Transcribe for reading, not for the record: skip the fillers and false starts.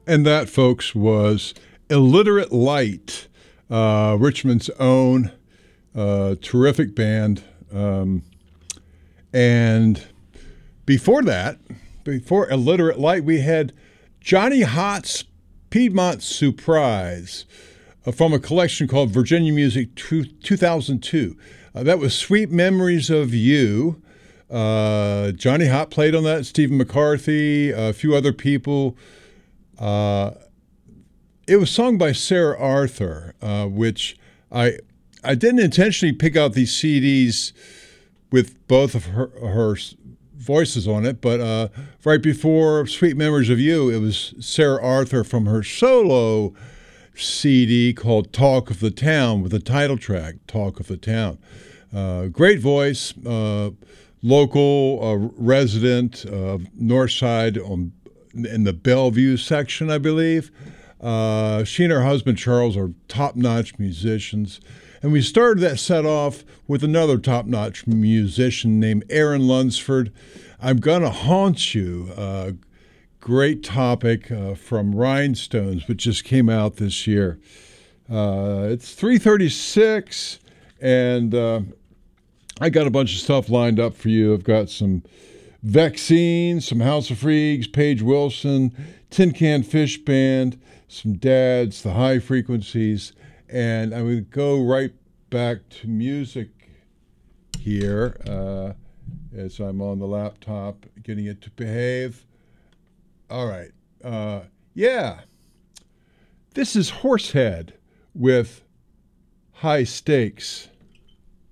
And that, folks, was Illiterate Light, Richmond's own terrific band. And before that, before Illiterate Light, we had Johnny Hott's Piedmont Surprise from a collection called Virginia Music 2002. That was Sweet Memories of You. Johnny Hott played on that, Stephen McCarthy, a few other people. It was sung by Sarah Arthur, which I didn't intentionally pick out these CDs with both of her voices on it, but right before Sweet Memories of You, it was Sarah Arthur from her solo CD called Talk of the Town with the title track, Talk of the Town. Great voice, local resident of Northside in the Bellevue section, I believe. She and her husband, Charles, are top-notch musicians. And we started that set off with another top-notch musician named Aaron Lunsford. I'm Gonna Haunt You, great topic from Rhinestones, which just came out this year. It's 3:36, and I got a bunch of stuff lined up for you. I've got some Vaccine, some House of Freaks, Paige Wilson, Tin Can Fish Band, some Dads, the High Frequencies, and I'm going to go right back to music here as I'm on the laptop getting it to behave. All right. This is Horsehead with High Stakes.